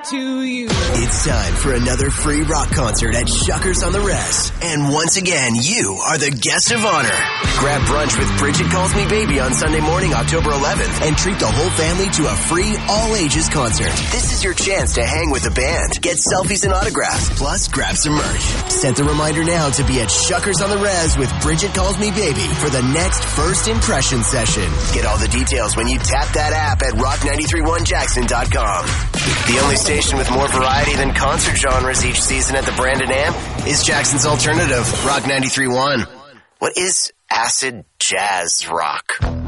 to you. It's time for another free rock concert at Shuckers on the Res. And once again, you are the guest of honor. Grab brunch with Bridget Calls Me Baby on Sunday morning, October 11th, and treat the whole family to a free all-ages concert. This is your chance to hang with the band, get selfies and autographs, plus grab some merch. Set the reminder now to be at Shuckers on the Res with Bridget Calls Me Baby for the next First Impression session. Get all the details when you tap that app at rock931jackson.com. The only station with more variety than concert genres each season at the Brandon Amp is Jackson's alternative, Rock 93.1. What is acid jazz rock?